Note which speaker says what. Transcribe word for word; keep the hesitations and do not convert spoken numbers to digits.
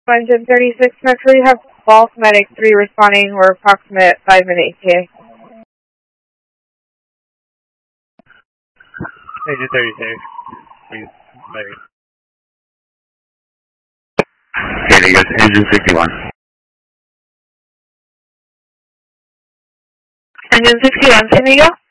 Speaker 1: Engine thirty-six Metro, you have Bulk Medic three responding. We're approximate five minute E T A.
Speaker 2: Engine thirty-six, please, Medic.
Speaker 3: Okay, there goes engine sixty-one.
Speaker 1: Engine sixty-one, San Diego?